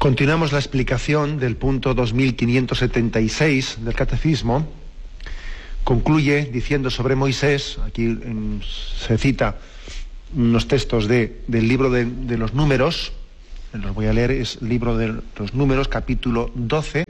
Continuamos la explicación del punto 2576 del Catecismo. Concluye diciendo sobre Moisés, aquí se cita unos textos del libro de los Números, los voy a leer, es el libro de los Números, capítulo 12,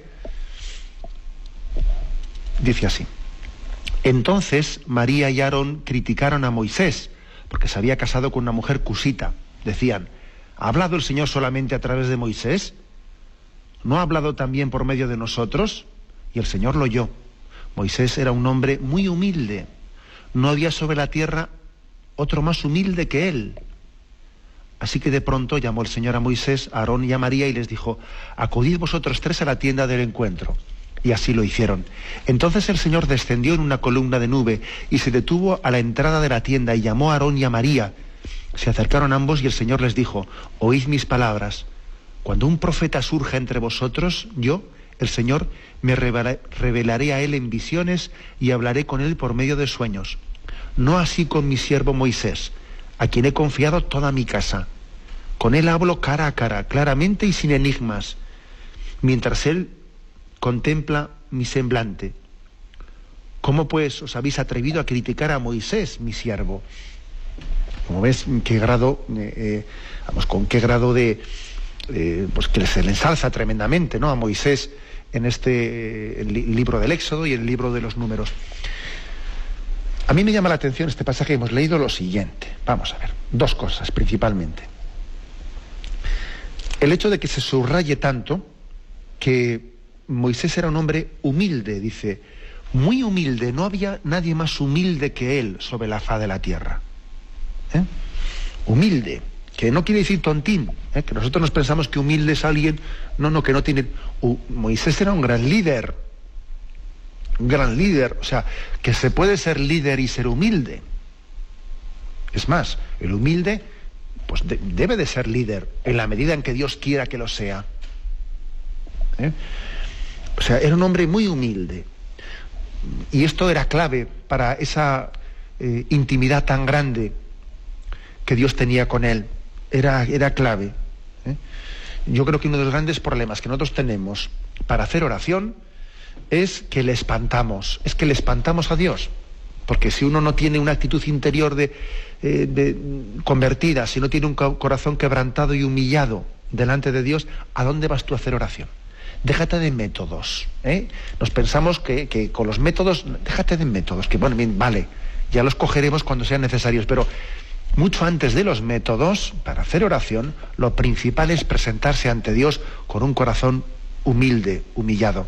dice así: Entonces María y Aarón criticaron a Moisés, porque se había casado con una mujer cusita. Decían: ¿ha hablado el Señor solamente a través de Moisés? ¿No ha hablado también por medio de nosotros? Y el Señor lo oyó. Moisés era un hombre muy humilde. No había sobre la tierra otro más humilde que él. Así que de pronto llamó el Señor a Moisés, a Aarón y a María y les dijo: acudid vosotros tres a la tienda del encuentro. Y así lo hicieron. Entonces el Señor descendió en una columna de nube y se detuvo a la entrada de la tienda y llamó a Aarón y a María. Se acercaron ambos y el Señor les dijo: oíd mis palabras. Cuando un profeta surja entre vosotros, yo, el Señor, me revelaré a él en visiones y hablaré con él por medio de sueños. No así con mi siervo Moisés, a quien he confiado toda mi casa. Con él hablo cara a cara, claramente y sin enigmas, mientras él contempla mi semblante. ¿Cómo pues os habéis atrevido a criticar a Moisés, mi siervo? Como ves, con qué grado pues que se le ensalza tremendamente, ¿no?, a Moisés en el libro del Éxodo y en el libro de los Números. A mí me llama la atención este pasaje que hemos leído lo siguiente. Vamos a ver, dos cosas principalmente. El hecho de que se subraye tanto que Moisés era un hombre humilde, dice, muy humilde, no había nadie más humilde que él sobre la faz de la tierra. Humilde, que no quiere decir tontín, que nosotros nos pensamos que humilde es alguien, que no tiene... Moisés era un gran líder, o sea, que se puede ser líder y ser humilde. Es más, el humilde pues debe de ser líder en la medida en que Dios quiera que lo sea. O sea, era un hombre muy humilde. Y esto era clave para esa intimidad tan grande que Dios tenía con él. Era clave. Yo creo que uno de los grandes problemas que nosotros tenemos para hacer oración es que le espantamos a Dios. Porque si uno no tiene una actitud interior convertida, si no tiene un corazón quebrantado y humillado delante de Dios, ¿a dónde vas tú a hacer oración? Déjate de métodos. Nos pensamos que con los métodos, déjate de métodos, que bueno, bien, vale, ya los cogeremos cuando sean necesarios, pero mucho antes de los métodos, para hacer oración, lo principal es presentarse ante Dios con un corazón humilde, humillado.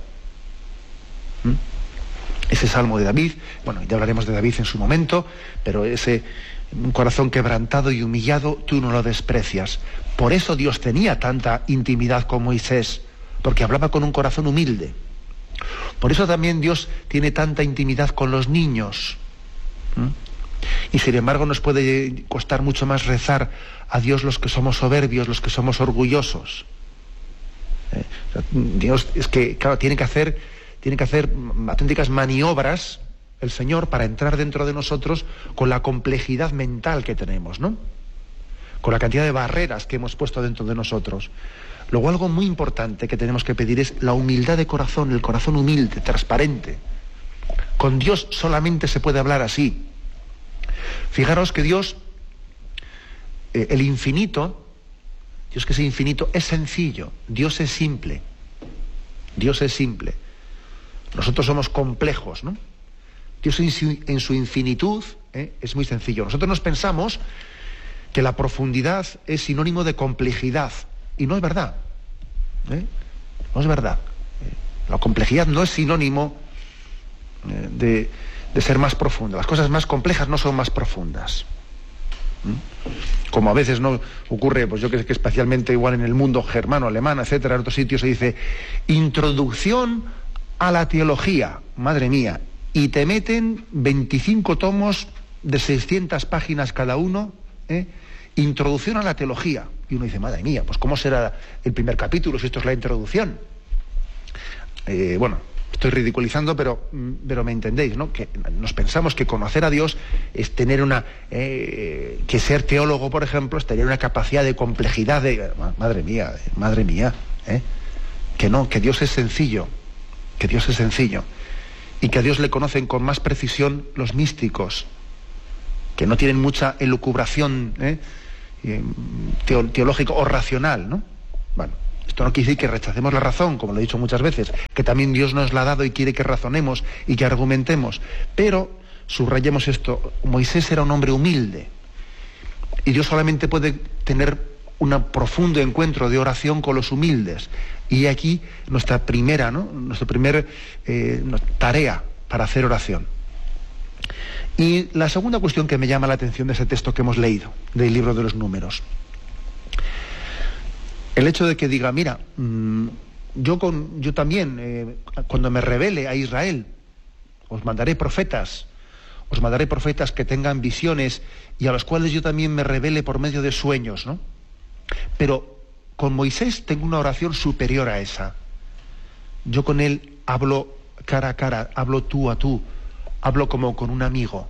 Ese salmo de David, bueno, ya hablaremos de David en su momento, pero un corazón quebrantado y humillado, tú no lo desprecias. Por eso Dios tenía tanta intimidad con Moisés, porque hablaba con un corazón humilde. Por eso también Dios tiene tanta intimidad con los niños. Y sin embargo nos puede costar mucho más rezar a Dios los que somos soberbios, los que somos orgullosos. Dios es que, claro, tiene que hacer auténticas maniobras el Señor para entrar dentro de nosotros con la complejidad mental que tenemos, ¿no? Con la cantidad de barreras que hemos puesto dentro de nosotros. Luego, algo muy importante que tenemos que pedir es la humildad de corazón, el corazón humilde, transparente. Con Dios solamente se puede hablar así. Fijaros que Dios, el infinito, Dios que es infinito, es sencillo. Dios es simple. Dios es simple. Nosotros somos complejos, ¿no? Dios en su infinitud es muy sencillo. Nosotros nos pensamos que la profundidad es sinónimo de complejidad. Y no es verdad. No es verdad. La complejidad no es sinónimo de ser más profunda. Las cosas más complejas no son más profundas. Como a veces no ocurre, pues yo creo que especialmente igual en el mundo germano, alemán, etcétera, en otros sitios se dice introducción a la teología, madre mía, y te meten 25 tomos de 600 páginas cada uno, introducción a la teología. Y uno dice, madre mía, pues ¿cómo será el primer capítulo si esto es la introducción? Bueno, estoy ridiculizando, pero me entendéis, ¿no? Que nos pensamos que conocer a Dios es tener que ser teólogo, por ejemplo, es tener una capacidad de complejidad de... Madre mía, Que no, que Dios es sencillo, que Dios es sencillo, y que a Dios le conocen con más precisión los místicos, que no tienen mucha elucubración teológica o racional, ¿no? Bueno, esto no quiere decir que rechacemos la razón, como lo he dicho muchas veces, que también Dios nos la ha dado y quiere que razonemos y que argumentemos, pero subrayemos esto: Moisés era un hombre humilde, y Dios solamente puede tener un profundo encuentro de oración con los humildes, y aquí nuestra primera tarea para hacer oración. Y la segunda cuestión que me llama la atención de ese texto que hemos leído, del libro de los Números, el hecho de que diga, mira, yo también, cuando me revele a Israel, os mandaré profetas que tengan visiones y a los cuales yo también me revele por medio de sueños, ¿no? Pero con Moisés tengo una oración superior a esa. Yo con él hablo cara a cara, hablo tú a tú, hablo como con un amigo.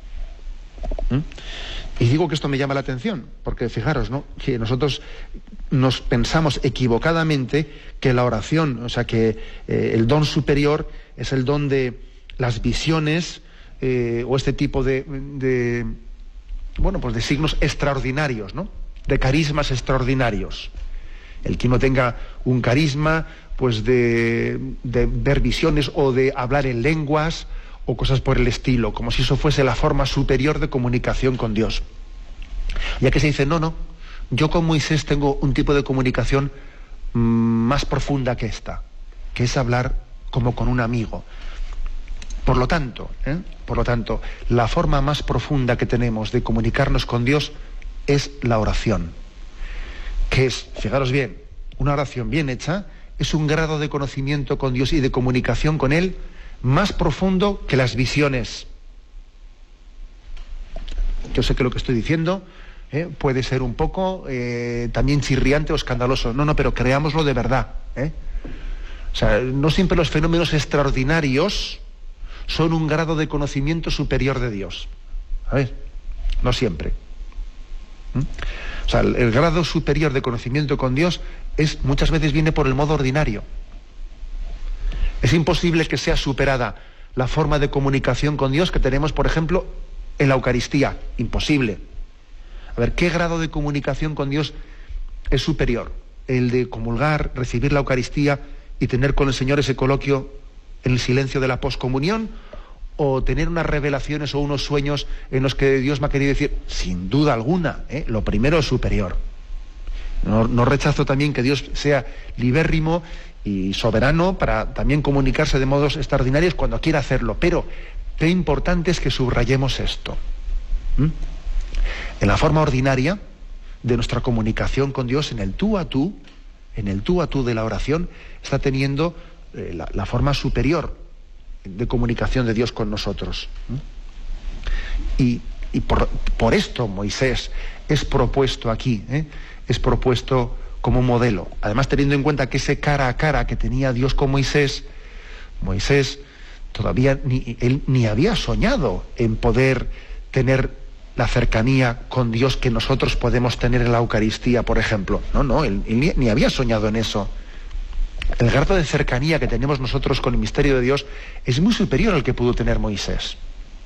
Y digo que esto me llama la atención, porque fijaros, ¿no?, que nosotros nos pensamos equivocadamente que la oración, o sea, que el don superior es el don de las visiones o este tipo de signos extraordinarios, ¿no?, de carismas extraordinarios. El que no tenga un carisma, pues de ver visiones o de hablar en lenguas o cosas por el estilo, como si eso fuese la forma superior de comunicación con Dios. Ya que se dice, no, yo con Moisés tengo un tipo de comunicación más profunda que esta, que es hablar como con un amigo. Por lo tanto, la forma más profunda que tenemos de comunicarnos con Dios es la oración, que es, fijaros bien, una oración bien hecha es un grado de conocimiento con Dios y de comunicación con Él más profundo que las visiones. Yo sé que lo que estoy diciendo puede ser un poco también chirriante o escandaloso. No, pero creámoslo de verdad. O sea, no siempre los fenómenos extraordinarios son un grado de conocimiento superior de Dios. A ver, no siempre. O sea, el grado superior de conocimiento con Dios muchas veces viene por el modo ordinario. Es imposible que sea superada la forma de comunicación con Dios que tenemos, por ejemplo, en la Eucaristía. Imposible. A ver, ¿qué grado de comunicación con Dios es superior? ¿El de comulgar, recibir la Eucaristía y tener con el Señor ese coloquio en el silencio de la poscomunión? ¿O tener unas revelaciones o unos sueños en los que Dios me ha querido decir? Sin duda alguna, lo primero es superior. No rechazo también que Dios sea libérrimo y soberano para también comunicarse de modos extraordinarios cuando quiera hacerlo, pero qué importante es que subrayemos esto. En la forma ordinaria de nuestra comunicación con Dios, en el tú a tú de la oración, está teniendo la forma superior de comunicación de Dios con nosotros. Y por esto Moisés es propuesto aquí, es propuesto como modelo. Además, teniendo en cuenta que ese cara a cara que tenía Dios con Moisés todavía ni había soñado en poder tener la cercanía con Dios que nosotros podemos tener en la Eucaristía, por ejemplo. No, él ni había soñado en eso. El grado de cercanía que tenemos nosotros con el misterio de Dios es muy superior al que pudo tener Moisés.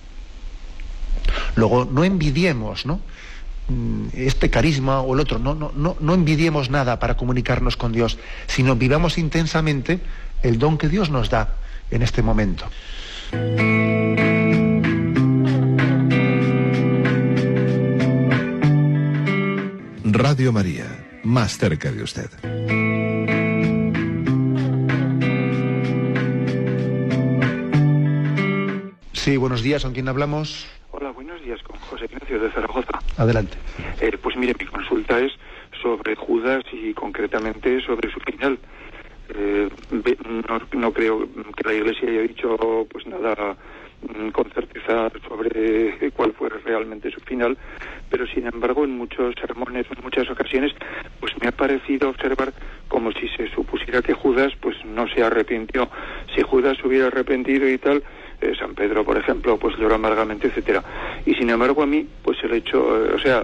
Luego, no envidiemos, este carisma o el otro, no envidiemos nada para comunicarnos con Dios, sino vivamos intensamente el don que Dios nos da en este momento. Radio María, más cerca de usted. Sí, buenos días, ¿con quién hablamos? Hola, buenos días, con José Ignacio de Zaragoza. Adelante. Pues mire, mi consulta es sobre Judas y concretamente sobre su final. No creo que la Iglesia haya dicho pues nada con certeza sobre cuál fue realmente su final, pero sin embargo en muchos sermones, en muchas ocasiones, pues me ha parecido observar como si se supusiera que Judas pues no se arrepintió. Si Judas se hubiera arrepentido y tal, San Pedro, por ejemplo, pues lloró amargamente, etcétera. Y sin embargo a mí, pues el hecho,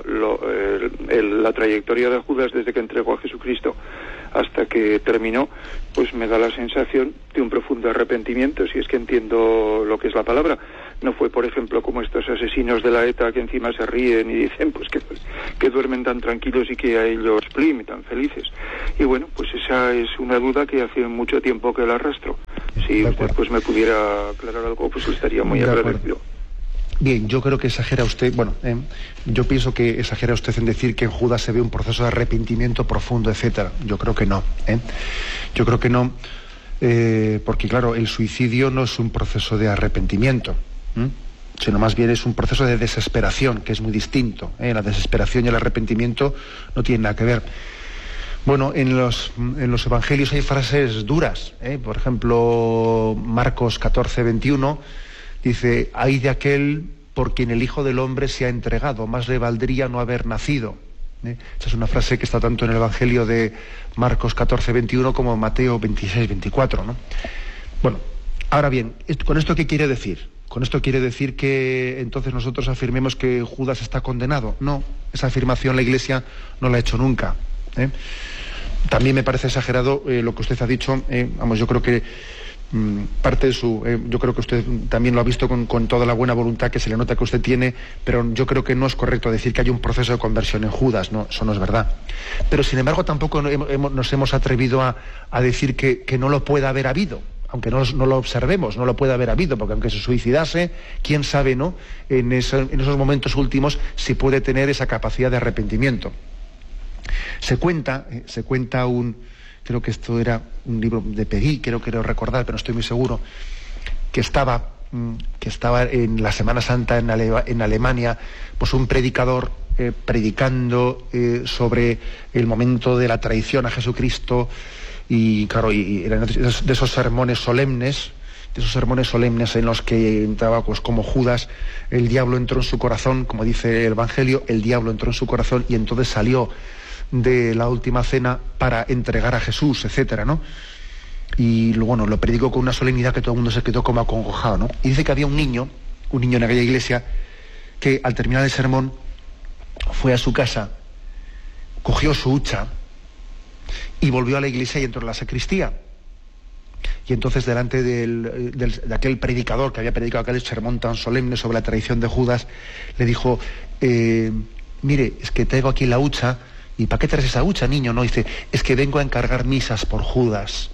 la trayectoria de Judas desde que entregó a Jesucristo hasta que terminó, pues me da la sensación de un profundo arrepentimiento, si es que entiendo lo que es la palabra. No fue, por ejemplo, como estos asesinos de la ETA que encima se ríen y dicen pues que duermen tan tranquilos y que a ellos plim, tan felices. Y bueno, pues esa es una duda que hace mucho tiempo que la arrastro. Si usted pues me pudiera aclarar algo, pues estaría muy agradecido. Bien, yo creo que exagera usted, yo pienso que exagera usted en decir que en Judas se ve un proceso de arrepentimiento profundo, etcétera. Yo creo que no, Yo creo que no, porque claro, el suicidio no es un proceso de arrepentimiento, sino más bien es un proceso de desesperación, que es muy distinto. La desesperación y el arrepentimiento no tienen nada que ver. Bueno, en los evangelios hay frases duras, por ejemplo, Marcos 14:21, dice: ay de aquel por quien el Hijo del Hombre se ha entregado, más le valdría no haber nacido. Esa es una frase que está tanto en el Evangelio de Marcos 14:21 como en Mateo 26:24, ¿no? Bueno, ahora bien, ¿con esto qué quiere decir? ¿Con esto quiere decir que entonces nosotros afirmemos que Judas está condenado? No, esa afirmación la Iglesia no la ha hecho nunca. También me parece exagerado lo que usted ha dicho. Yo creo que parte de yo creo que usted también lo ha visto con toda la buena voluntad que se le nota que usted tiene, pero yo creo que no es correcto decir que hay un proceso de conversión en Judas, no, eso no es verdad. Pero sin embargo tampoco nos hemos atrevido a decir que no lo pueda haber habido, aunque no lo observemos, no lo puede haber habido, porque aunque se suicidase, quién sabe, ¿no?, en esos momentos últimos si puede tener esa capacidad de arrepentimiento. Se cuenta creo que esto era un libro de Peggy, creo recordar, pero no estoy muy seguro, que estaba en la Semana Santa en Alemania, pues un predicador predicando sobre el momento de la traición a Jesucristo, y claro, y eran de esos sermones solemnes en los que entraba, pues como Judas, el diablo entró en su corazón, como dice el Evangelio, el diablo entró en su corazón y entonces salió de la última cena para entregar a Jesús, etcétera, ¿no? Y bueno, lo predicó con una solemnidad que todo el mundo se quedó como acongojado, ¿no? Y dice que había un niño en aquella iglesia que al terminar el sermón fue a su casa, cogió su hucha y volvió a la iglesia y entró en la sacristía. Y entonces delante de aquel predicador que había predicado aquel sermón tan solemne sobre la traición de Judas, le dijo: mire, es que traigo aquí la hucha. ¿Y para qué traes esa hucha, niño? No, dice: es que vengo a encargar misas por Judas.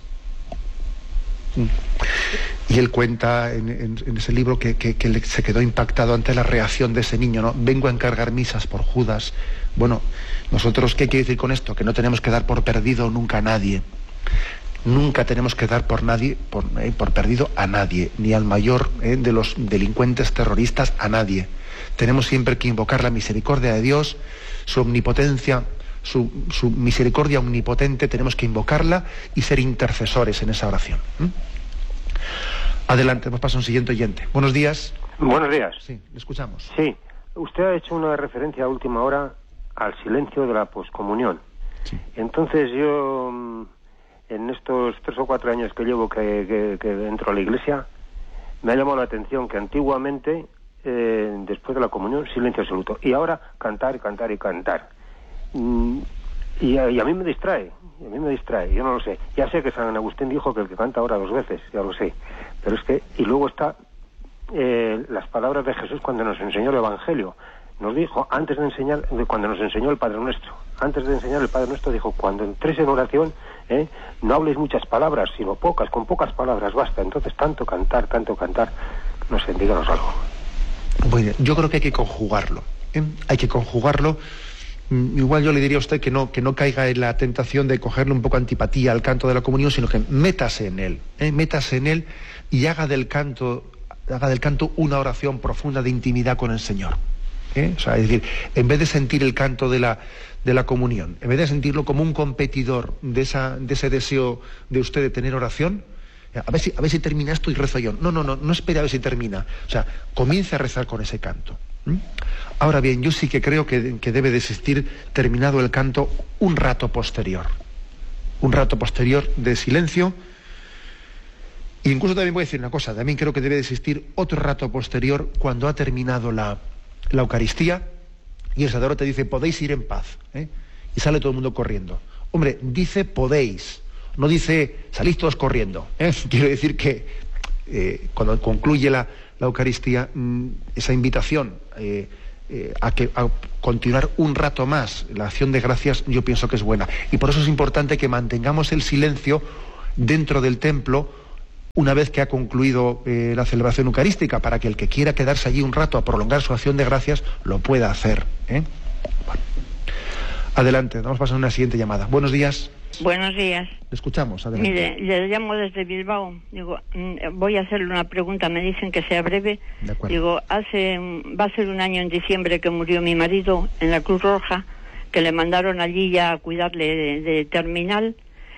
Y él cuenta en ese libro que se quedó impactado ante la reacción de ese niño, ¿no? Vengo a encargar misas por Judas. Bueno, nosotros, ¿qué quiere decir con esto? Que no tenemos que dar por perdido nunca a nadie. Nunca tenemos que dar por perdido a nadie, ni al mayor de los delincuentes terroristas, a nadie. Tenemos siempre que invocar la misericordia de Dios, su omnipotencia, su misericordia omnipotente, tenemos que invocarla y ser intercesores en esa oración. Adelante, hemos pasado a un siguiente oyente. Buenos días. Buenos días. Sí, le escuchamos. Sí, usted ha hecho una referencia a última hora al silencio de la poscomunión. Sí. Entonces yo, en estos 3 o 4 años que llevo que entro a la iglesia, me ha llamado la atención que antiguamente, después de la comunión, silencio absoluto. Y ahora cantar, cantar y cantar. Y a mí me distrae, yo no lo sé. Ya sé que San Agustín dijo que el que canta ahora 2 veces, ya lo sé. Pero es que, y luego está las palabras de Jesús cuando nos enseñó el Evangelio. Nos dijo, cuando nos enseñó el Padre Nuestro, antes de enseñar el Padre Nuestro, dijo: cuando entréis en oración, no habléis muchas palabras, sino pocas, con pocas palabras basta. Entonces tanto cantar, no sé, díganos algo. Bueno, yo creo que hay que conjugarlo, hay que conjugarlo. Igual yo le diría a usted que no caiga en la tentación de cogerle un poco antipatía al canto de la comunión, sino que métase en él y haga del canto una oración profunda de intimidad con el Señor. O sea, es decir, en vez de sentir el canto de la comunión, en vez de sentirlo como un competidor de ese deseo de usted de tener oración, a ver si termina esto y rezo yo. No espere a ver si termina. O sea, comience a rezar con ese canto. Ahora bien, yo sí que creo que debe de existir, terminado el canto, un rato posterior de silencio, Incluso también voy a decir una cosa, también creo que debe de existir otro rato posterior cuando ha terminado la Eucaristía y el sacerdote dice, podéis ir en paz, y sale todo el mundo corriendo. Hombre, dice podéis, no dice salís todos corriendo. Quiero decir que cuando concluye la Eucaristía, esa invitación a continuar un rato más la acción de gracias, yo pienso que es buena. Y por eso es importante que mantengamos el silencio dentro del templo una vez que ha concluido la celebración eucarística, para que el que quiera quedarse allí un rato a prolongar su acción de gracias lo pueda hacer. Bueno. Adelante, vamos a pasar a una siguiente llamada. Buenos días. Buenos días. Le escuchamos, adelante. Mire, le llamo desde Bilbao. Digo, voy a hacerle una pregunta, me dicen que sea breve. De acuerdo. Digo, va a ser un año en diciembre que murió mi marido en la Cruz Roja, que le mandaron allí ya a cuidarle de terminal,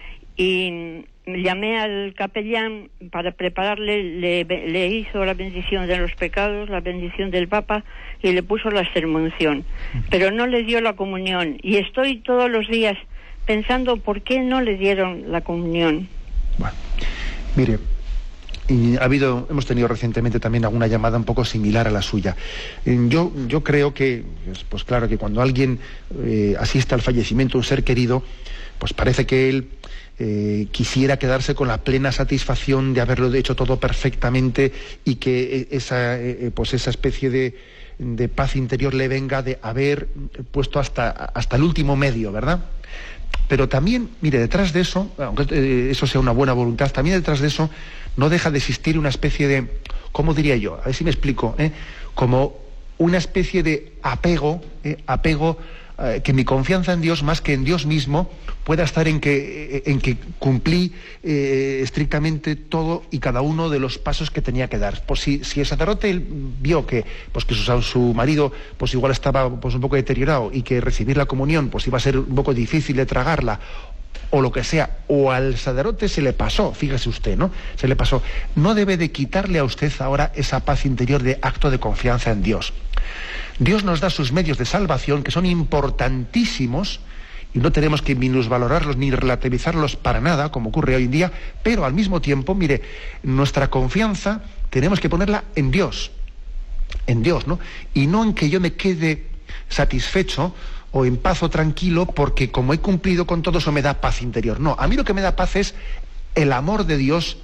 y llamé al capellán para prepararle, le hizo la bendición de los pecados, la bendición del Papa, y le puso la extremaunción, pero no le dio la comunión, y estoy todos los días pensando por qué no le dieron la comunión. Bueno, mire, hemos tenido recientemente también alguna llamada un poco similar a la suya. Yo creo que, pues claro, que cuando alguien asiste al fallecimiento de un ser querido, pues parece que él quisiera quedarse con la plena satisfacción de haberlo hecho todo perfectamente, y que esa especie de paz interior le venga de haber puesto hasta el último medio, ¿verdad? Pero también, mire, detrás de eso, aunque eso sea una buena voluntad, también detrás de eso no deja de existir una especie de, ¿cómo diría yo? A ver si me explico, como una especie de apego, que mi confianza en Dios, más que en Dios mismo, pueda estar en que cumplí estrictamente todo y cada uno de los pasos que tenía que dar. Pues si el sacerdote vio que su marido pues igual estaba pues un poco deteriorado, y que recibir la comunión pues iba a ser un poco difícil de tragarla, o lo que sea, o al sacerdote se le pasó, fíjese usted, ¿no? Se le pasó. No debe de quitarle a usted ahora esa paz interior de acto de confianza en Dios. Dios nos da sus medios de salvación, que son importantísimos, y no tenemos que minusvalorarlos ni relativizarlos para nada, como ocurre hoy en día, pero al mismo tiempo, mire, nuestra confianza tenemos que ponerla en Dios, ¿no? Y no en que yo me quede satisfecho o en paz o tranquilo porque como he cumplido con todo eso me da paz interior. No, a mí lo que me da paz es el amor de Dios,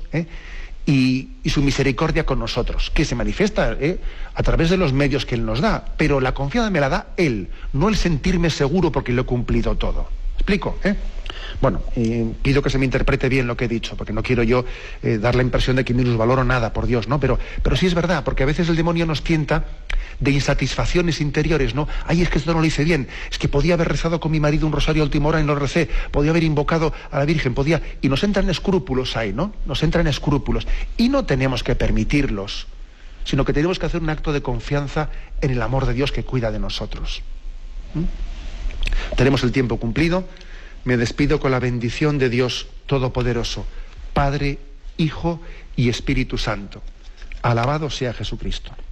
y su misericordia con nosotros, que se manifiesta a través de los medios que Él nos da, pero la confianza me la da Él, no el sentirme seguro porque lo he cumplido todo. ¿Explico? Bueno, pido que se me interprete bien lo que he dicho, porque no quiero yo dar la impresión de que minusvaloro nada, por Dios, ¿no? Pero sí es verdad, porque a veces el demonio nos tienta de insatisfacciones interiores, ¿no? Ay, es que esto no lo hice bien, es que podía haber rezado con mi marido un rosario a última hora y no lo recé, podía haber invocado a la Virgen, y nos entran escrúpulos ahí, ¿no? Nos entran escrúpulos, y no tenemos que permitirlos, sino que tenemos que hacer un acto de confianza en el amor de Dios que cuida de nosotros. Tenemos el tiempo cumplido. Me despido con la bendición de Dios Todopoderoso, Padre, Hijo y Espíritu Santo. Alabado sea Jesucristo.